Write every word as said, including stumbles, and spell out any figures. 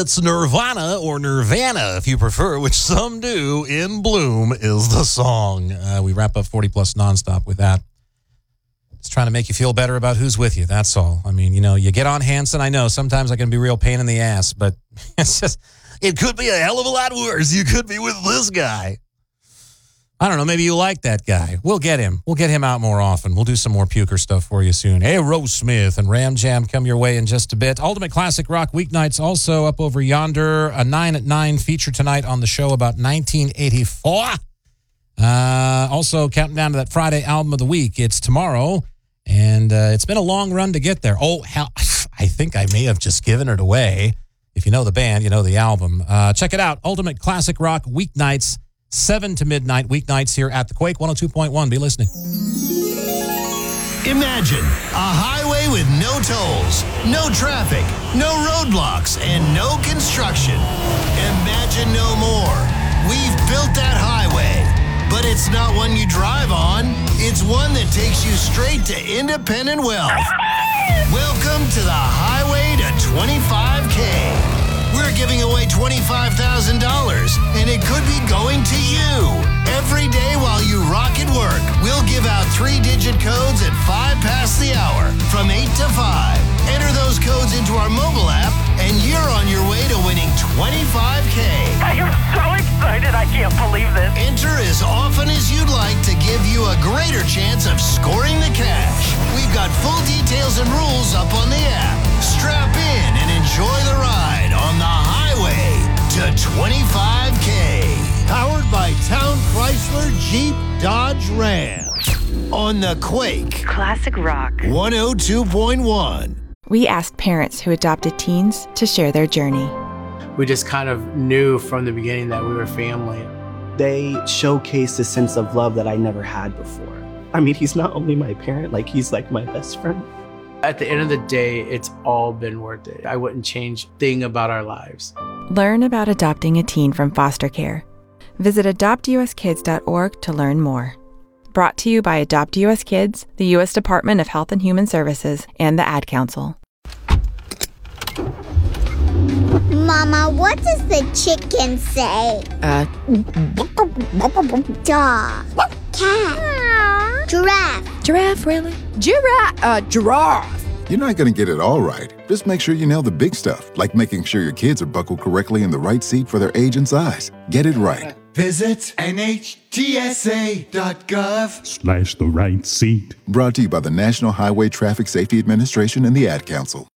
It's Nirvana, or Nirvana if you prefer, which some do, In Bloom is the song. Uh, we wrap up forty plus nonstop with that. Just trying to make you feel better about who's with you, that's all. I mean, you know, you get on Hanson. I know sometimes I can be a real pain in the ass, but it's just, it could be a hell of a lot worse. You could be with this guy. I don't know, maybe you like that guy. We'll get him. We'll get him out more often. We'll do some more puker stuff for you soon. Hey, Rose Smith and Ram Jam come your way in just a bit. Ultimate Classic Rock Weeknights also up over yonder. A nine at nine feature tonight on the show about nineteen eighty-four. Uh, also, counting down to that Friday album of the week. It's tomorrow, and uh, it's been a long run to get there. Oh, hell, I think I may have just given it away. If you know the band, you know the album. Uh, check it out. Ultimate Classic Rock Weeknights. seven to midnight weeknights here at the Quake one oh two point one. Be listening. Imagine a highway with no tolls, no traffic, no roadblocks, and no construction. Imagine no more. We've built that highway, but it's not one you drive on. It's one that takes you straight to independent wealth. Welcome to the Highway to twenty-five K. We're giving away twenty-five thousand dollars, and it could be going to you. Every day while you rock at work, we'll give out three-digit codes at five past the hour from eight to five. Enter those codes into our mobile app, and you're on your way to winning twenty-five K. I am so excited. I can't believe this. Enter as often as you'd like to give you a greater chance of scoring the cash. We've got full details and rules up on the app. Strap in and enjoy the ride on the highway to twenty-five K. Powered by Town Chrysler Jeep Dodge Ram. On the Quake. Classic Rock. one oh two point one. We asked parents who adopted teens to share their journey. We just kind of knew from the beginning that we were family. They showcased a sense of love that I never had before. I mean, he's not only my parent, like he's like my best friend. At the end of the day, it's all been worth it. I wouldn't change a thing about our lives. Learn about adopting a teen from foster care. Visit adopt u s kids dot org to learn more. Brought to you by Adopt U S Kids, the U S Department of Health and Human Services, and the Ad Council. Mama, what does the chicken say? Uh, Dog. Cat. Giraffe. giraffe, really? Giraffe, uh, giraffe. You're not going to get it all right. Just make sure you nail the big stuff, like making sure your kids are buckled correctly in the right seat for their age and size. Get it right. Visit N H T S A dot gov slash the right seat. Brought to you by the National Highway Traffic Safety Administration and the Ad Council.